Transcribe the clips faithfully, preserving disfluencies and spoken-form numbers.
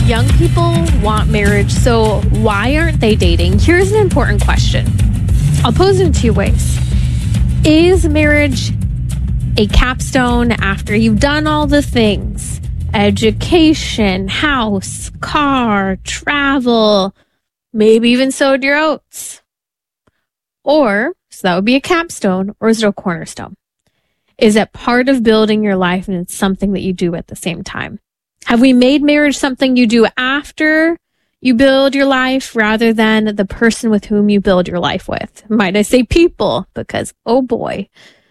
Young people want marriage, so why aren't they dating? Here's an important question. I'll pose it in two ways. Is marriage a capstone after you've done all the things? Education, house, car, travel, maybe even sowed your oats. Or, so that would be a capstone, or is it a cornerstone? Is it part of building your life and it's something that you do at the same time? Have we made marriage something you do after you build your life rather than the person with whom you build your life with? Might I say people? Because, oh boy,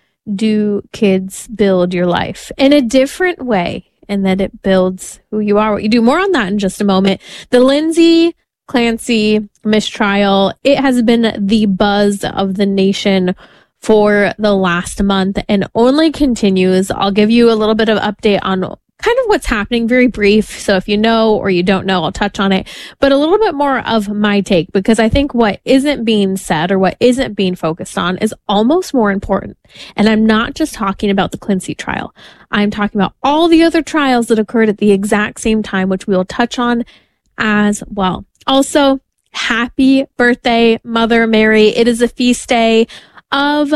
do kids build your life in a different way, and that it builds who you are, what you do. More on that in just a moment. The Lindsay Clancy mistrial, it has been the buzz of the nation for the last month and only continues. I'll give you a little bit of update on kind of what's happening, very brief. So if you know or you don't know, I'll touch on it, but a little bit more of my take, because I think what isn't being said or what isn't being focused on is almost more important. And I'm not just talking about the Clancy trial. I'm talking about all the other trials that occurred at the exact same time, which we will touch on as well. Also, happy birthday, Mother Mary. It is a feast day of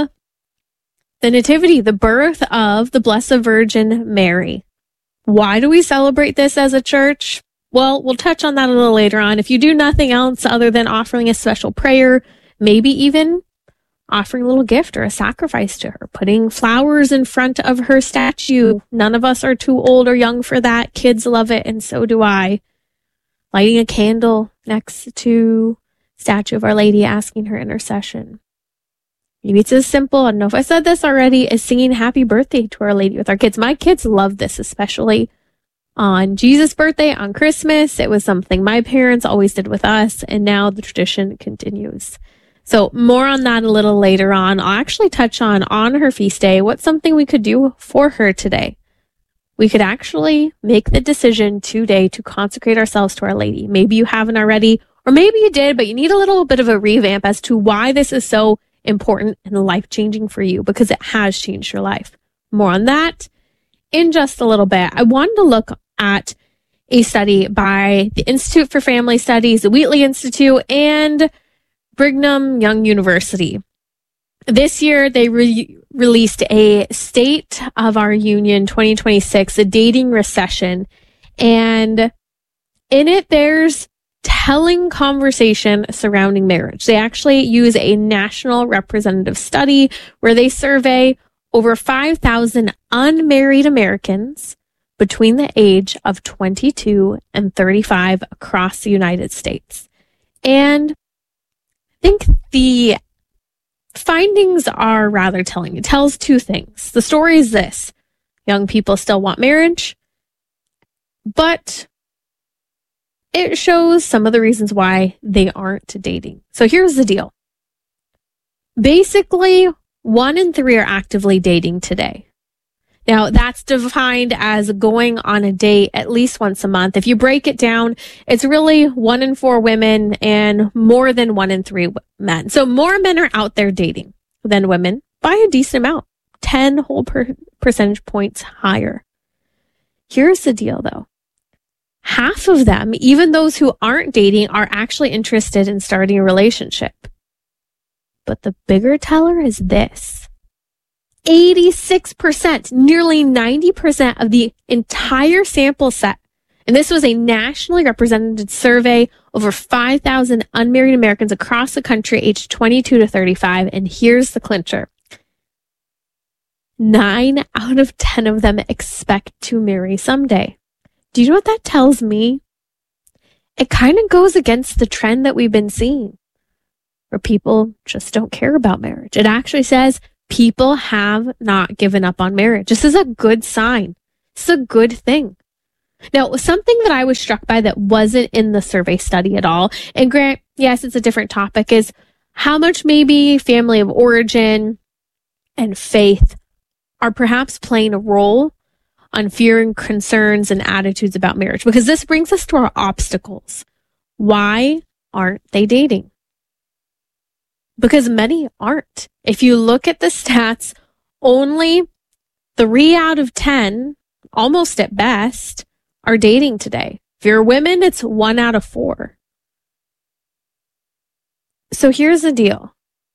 the Nativity, the birth of the Blessed Virgin Mary. Why do we celebrate this as a church? Well, we'll touch on that a little later on. If you do nothing else other than offering a special prayer, maybe even offering a little gift or a sacrifice to her, putting flowers in front of her statue. None of us are too old or young for that. Kids love it, and so do I. Lighting a candle next to statue of Our Lady, asking her intercession. Maybe it's as simple, I don't know if I said this already, as singing happy birthday to Our Lady with our kids. My kids love this, especially on Jesus' birthday, on Christmas. It was something my parents always did with us, and now the tradition continues. So more on that a little later on. I'll actually touch on, on her feast day, what's something we could do for her today. We could actually make the decision today to consecrate ourselves to Our Lady. Maybe you haven't already, or maybe you did, but you need a little bit of a revamp as to why this is so important and life-changing for you, because it has changed your life. More on that in just a little bit. I wanted to look at a study by the Institute for Family Studies, the Wheatley Institute, and Brigham Young University. This year, they re- released a State of Our Union twenty twenty-six, a dating recession. And in it, there's telling conversation surrounding marriage. They actually use a national representative study where they survey over five thousand unmarried Americans between the age of twenty-two and thirty-five across the United States. And I think the findings are rather telling. It tells two things. The story is this: young people still want marriage, but it shows some of the reasons why they aren't dating. So here's the deal. Basically, one in three are actively dating today. Now, that's defined as going on a date at least once a month. If you break it down, it's really one in four women and more than one in three men. So more men are out there dating than women by a decent amount, ten whole per- percentage points higher. Here's the deal, though. Half of them, even those who aren't dating, are actually interested in starting a relationship. But the bigger teller is this. eighty-six percent, nearly ninety percent of the entire sample set, and this was a nationally represented survey, over five thousand unmarried Americans across the country aged twenty-two to thirty-five, and here's the clincher. Nine out of ten of them expect to marry someday. Do you know what that tells me? It kind of goes against the trend that we've been seeing, where people just don't care about marriage. It actually says people have not given up on marriage. This is a good sign. It's a good thing. Now, something that I was struck by that wasn't in the survey study at all, and Grant, yes, it's a different topic, is how much maybe family of origin and faith are perhaps playing a role on fear and concerns and attitudes about marriage. Because this brings us to our obstacles. Why aren't they dating? Because many aren't. If you look at the stats, only three out of ten, almost at best, are dating today. If you're women, it's one out of four. So here's the deal.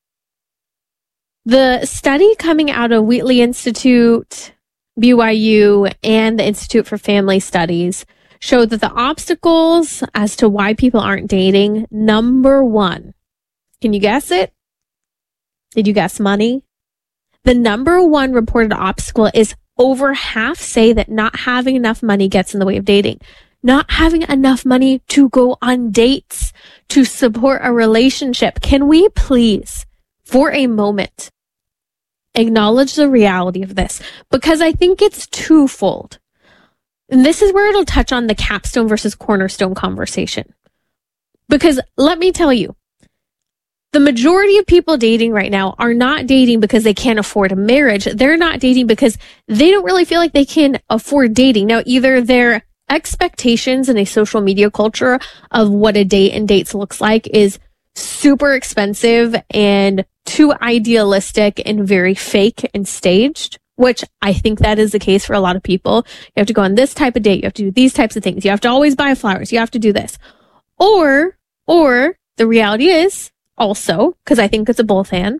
The study coming out of Wheatley Institute, B Y U, and the Institute for Family Studies showed that the obstacles as to why people aren't dating, number one, can you guess it? Did you guess money? The number one reported obstacle is over half say that not having enough money gets in the way of dating. Not having enough money to go on dates, to support a relationship. Can we please, for a moment, acknowledge the reality of this? Because I think it's twofold. And this is where it'll touch on the capstone versus cornerstone conversation. Because let me tell you, the majority of people dating right now are not dating because they can't afford a marriage. They're not dating because they don't really feel like they can afford dating. Now, either their expectations in a social media culture of what a date and dates looks like is super expensive and too idealistic and very fake and staged, which I think that is the case for a lot of people. You have to go on this type of date. You have to do these types of things. You have to always buy flowers. You have to do this. Or, or the reality is also, because I think it's a both and,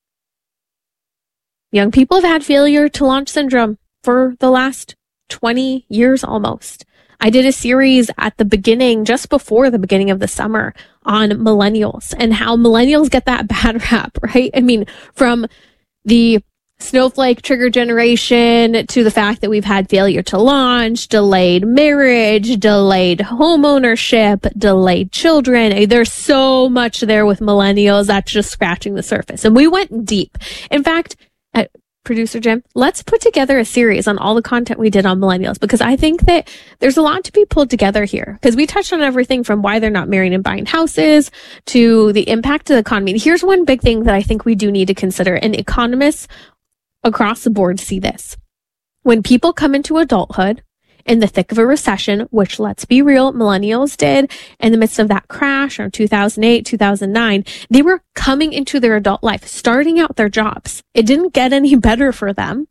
young people have had failure to launch syndrome for the last twenty years almost. I did a series at the beginning, just before the beginning of the summer, on millennials and how millennials get that bad rap, right? I mean, from the snowflake trigger generation to the fact that we've had failure to launch, delayed marriage, delayed home ownership, delayed children. There's so much there with millennials that's just scratching the surface. And we went deep. In fact, uh, Producer Jim, let's put together a series on all the content we did on millennials, because I think that there's a lot to be pulled together here, because we touched on everything from why they're not marrying and buying houses to the impact to the economy. And here's one big thing that I think we do need to consider, and economists across the board see this. When people come into adulthood in the thick of a recession, which, let's be real, millennials did in the midst of that crash in two thousand eight, two thousand nine, they were coming into their adult life, starting out their jobs. It didn't get any better for them.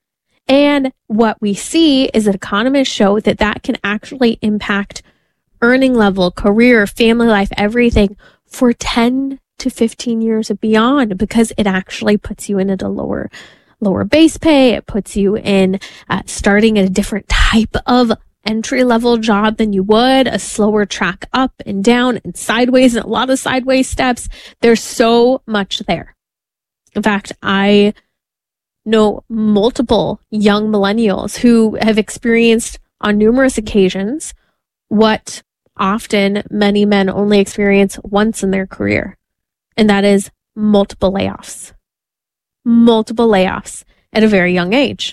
And what we see is that economists show that that can actually impact earning level, career, family life, everything for ten to fifteen years and beyond, because it actually puts you in at a lower lower base pay. It puts you in uh, starting at a different type of entry level job than you would, a slower track up and down and sideways, and a lot of sideways steps. There's so much there. In fact, I know multiple young millennials who have experienced on numerous occasions what often many men only experience once in their career, and that is multiple layoffs. multiple layoffs at a very young age.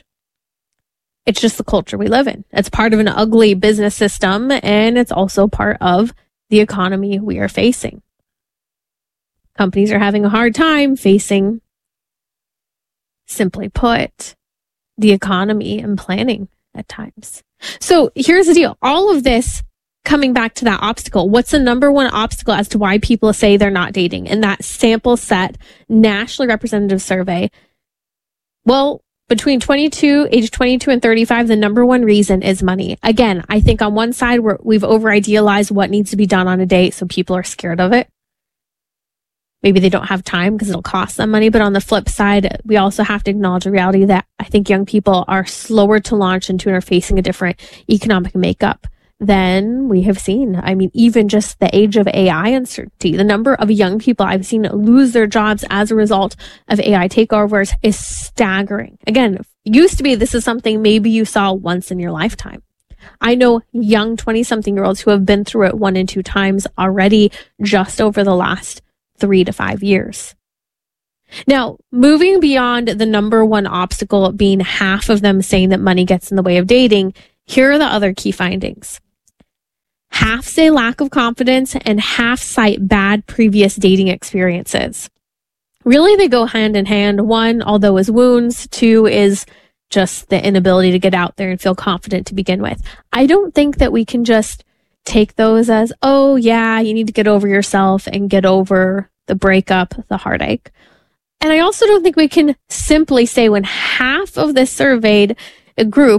It's just the culture we live in. It's part of an ugly business system, and it's also part of the economy we are facing. Companies are having a hard time facing, simply put, the economy and planning at times. So here's the deal. All of this coming back to that obstacle. What's the number one obstacle as to why people say they're not dating? In that sample set, nationally representative survey, well, between twenty-two, age twenty-two and thirty-five, the number one reason is money. Again, I think on one side, we're, we've over-idealized what needs to be done on a date, so people are scared of it. Maybe they don't have time because it'll cost them money. But on the flip side, we also have to acknowledge the reality that I think young people are slower to launch into and are facing a different economic makeup than we have seen. I mean, even just the age of A I uncertainty, the number of young people I've seen lose their jobs as a result of A I takeovers is staggering. Again, used to be this is something maybe you saw once in your lifetime. I know young twenty-something-year-olds who have been through it one and two times already just over the last three to five years. Now, moving beyond the number one obstacle being half of them saying that money gets in the way of dating, here are the other key findings. Half say lack of confidence and half cite bad previous dating experiences. Really, they go hand in hand. One, although is wounds. Two is just the inability to get out there and feel confident to begin with. I don't think that we can just take those as, oh yeah, you need to get over yourself and get over the breakup, the heartache. And I also don't think we can simply say when half of the surveyed group